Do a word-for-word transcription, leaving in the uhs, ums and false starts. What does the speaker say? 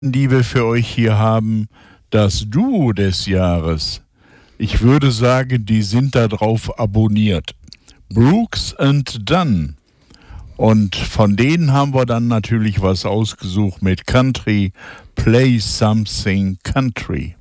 die wir für euch hier haben, das Duo des Jahres. Ich würde sagen, die sind da drauf abonniert. Brooks and Dunn. Und von denen haben wir dann natürlich was ausgesucht mit Country, Play Something Country.